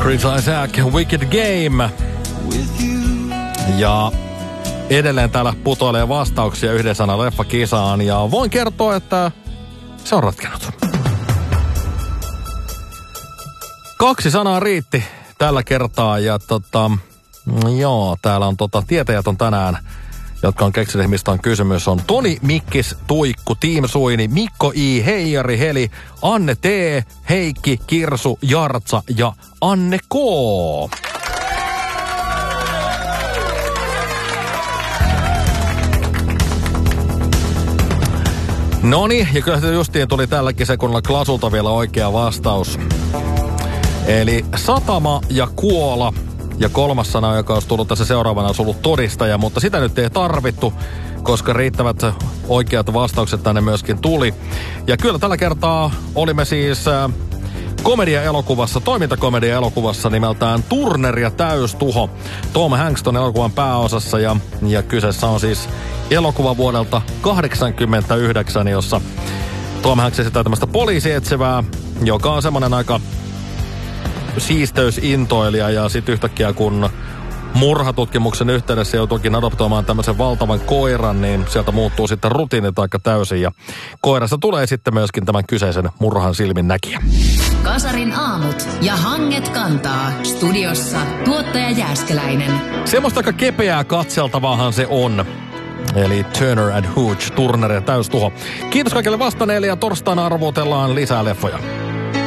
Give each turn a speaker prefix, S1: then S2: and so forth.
S1: Chris Isaak, Wicked Game. Ja edelleen täällä putoilee vastauksia yhden sanan leffakisaan. Ja voin kertoa, että se on ratkennut. 2 sanaa riitti tällä kertaa. Ja joo, täällä on tietäjät on tänään, jotka on keksineet, mistä on kysymys, on Toni, Mikkis, Tuikku, Tiim Suini, Mikko I, Heijari, Heli, Anne T, Heikki, Kirsu, Jartsa ja Anne K. Noniin, ja kyllä justiin tuli tälläkin sekunnilla Klasulta vielä oikea vastaus. Eli satama ja kuola. Ja 3. sana, joka olisi tullut tässä seuraavana, olisi ollut todistaja, mutta sitä nyt ei tarvittu, koska riittävät oikeat vastaukset tänne myöskin tuli. Ja kyllä tällä kertaa olimme siis komedia-elokuvassa, toimintakomedia-elokuvassa nimeltään Turner ja täystuho. Tom Hanks on elokuvan pääosassa ja kyseessä on siis elokuva vuodelta 1989, jossa Tom Hanks esittää tämmöistä poliisietsivää, joka on semmoinen aika siisteysintoilija ja sitten yhtäkkiä kun murhatutkimuksen yhteydessä joutuukin adoptoimaan tämmöisen valtavan koiran, niin sieltä muuttuu sitten rutiinit aika täysin ja koirasta tulee sitten myöskin tämän kyseisen murhan silminnäkijä.
S2: Kasarin aamut ja Hanget kantaa. Studiossa tuottaja Jääskeläinen.
S1: Semmoista aika kepeää katseltavaahan se on. Eli Turner and Hooch, Turner ja täystuho. Kiitos kaikille vastanneille ja torstaina arvotellaan lisää leffoja.